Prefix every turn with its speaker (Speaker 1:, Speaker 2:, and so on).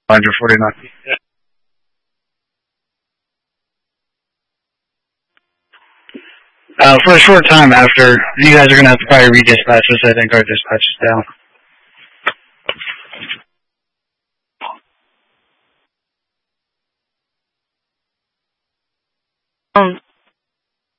Speaker 1: 149. For a short time after, you guys are going to have to probably redispatch this. I think our dispatch is down.